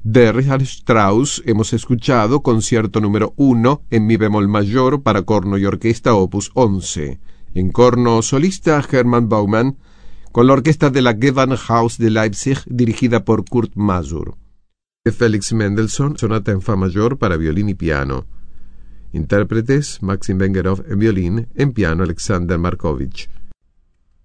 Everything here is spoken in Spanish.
De Richard Strauss hemos escuchado Concierto número 1 en mi bemol mayor para corno y orquesta opus 11. En corno solista Hermann Baumann con la orquesta de la Gewandhaus de Leipzig dirigida por Kurt Masur. De Felix Mendelssohn, sonata en fa mayor para violín y piano. Intérpretes Maxim Vengerov en violín, en piano Alexander Markovich.